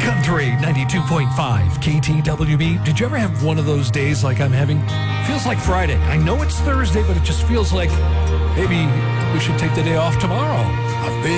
Country 92.5 KTWB. Did you ever have one of those days like I'm having? Feels like Friday. I know it's Thursday, but it just feels like maybe we should take the day off tomorrow. I've been